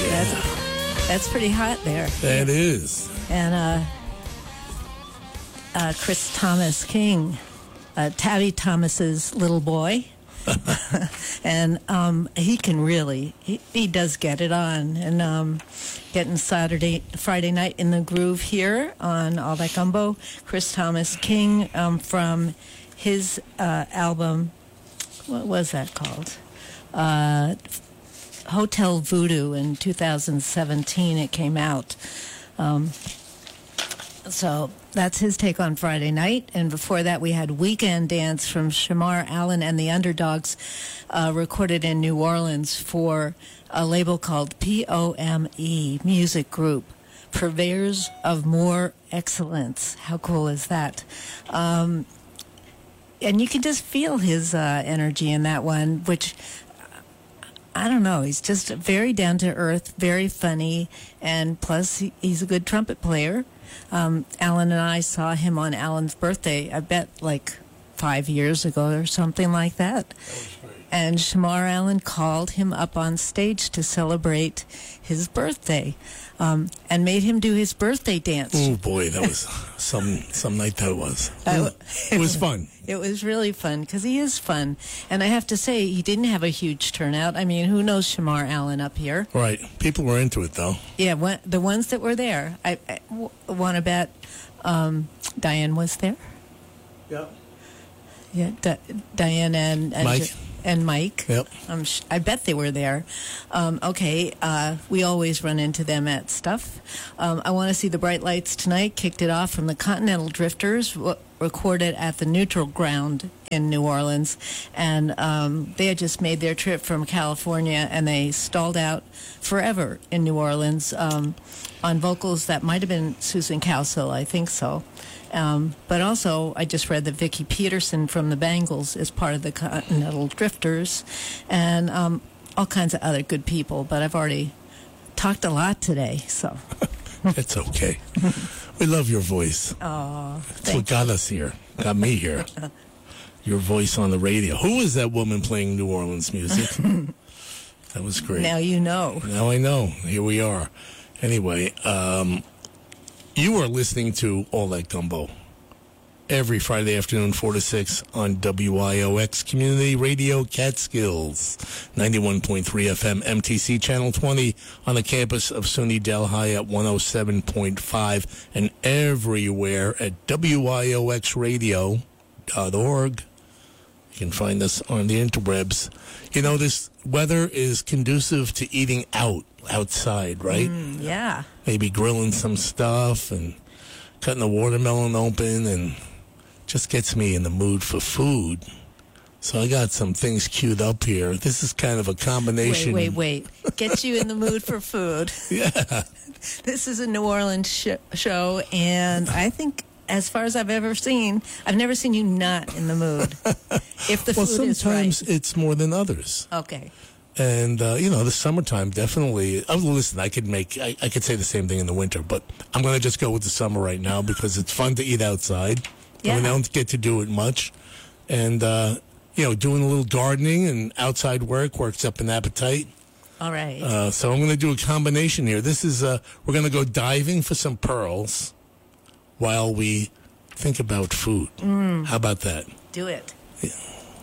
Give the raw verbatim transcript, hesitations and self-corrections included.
That's, that's pretty hot there. That is. And uh, uh, Chris Thomas King, uh, Tabby Thomas's little boy. and um, he can really, he, he does get it on. And um, getting Saturday, Friday night in the groove here on All That Gumbo. Chris Thomas King um, from his uh, album, what was that called? Uh, Hotel Voodoo in two thousand seventeen. It came out. Um, so that's his take on Friday night. And before that, we had Weekend Dance from Shamar Allen and the Underdogs, uh, recorded in New Orleans for a label called P O M E Music Group, Purveyors of More Excellence. How cool is that? Um, and you can just feel his uh, energy in that one, which, I don't know, he's just very down to earth, very funny, and plus he, he's a good trumpet player. Um, Alan and I saw him on Alan's birthday, I bet like five years ago or something like that. And Shamar Allen called him up on stage to celebrate his birthday, um, and made him do his birthday dance. Oh boy, that was some some night that was. Uh, it was fun. It was really fun because he is fun, and I have to say he didn't have a huge turnout. I mean, who knows Shamar Allen up here? Right, people were into it though. Yeah, one, the ones that were there. I, I w- want to bet um, Diane was there. Yeah. Yeah, Di- Diane and, and Mike. J- and Mike. Yep. Um, sh- I bet they were there. Um, okay, uh, we always run into them at stuff. Um, I Want to See the Bright Lights Tonight kicked it off from the Continental Drifters, w- recorded at the Neutral Ground in New Orleans. And um, they had just made their trip from California, and they stalled out forever in New Orleans um, on vocals that might have been Susan Cowsill, I think so. Um, but also, I just read that Vicki Peterson from the Bangles is part of the Continental Drifters, and um, all kinds of other good people. But I've already talked a lot today, so. It's okay. We love your voice. Oh, That's what got us here, got me here. Your voice on the radio. Who is that woman playing New Orleans music? That was great. Now you know. Now I know. Here we are. Anyway, um... you are listening to All That Gumbo every Friday afternoon, four to six on W I O X Community Radio Catskills, ninety-one point three F M, M T C Channel twenty on the campus of SUNY Delhi at one oh seven point five, and everywhere at W I O X radio dot org. You can find us on the interwebs. You know, this weather is conducive to eating out, outside, right? Mm, yeah. Maybe grilling some stuff and cutting a watermelon open, and just gets me in the mood for food. So I got some things queued up here. This is kind of a combination. Wait, wait, wait. Gets you in the mood for food. Yeah. This is a New Orleans sh- show, and I think, as far as I've ever seen, I've never seen you not in the mood. If the well, food is right. sometimes it's more than others. Okay. And, uh, you know, the summertime definitely. Oh, listen, I could make, I, I could say the same thing in the winter, but I'm going to just go with the summer right now because it's fun to eat outside. Yeah. I mean, I don't get to do it much. And, uh, you know, doing a little gardening and outside work works up an appetite. All right. Uh, so I'm going to do a combination here. This is, uh, we're going to go diving for some pearls while we think about food. Mm. How about that? Do it. Yeah.